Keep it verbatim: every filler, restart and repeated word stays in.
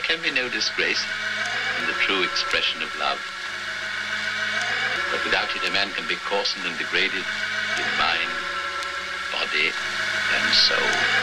can be no disgrace in the true expression of love. But without it, a man can be coarsened and degraded in mind, body, and soul.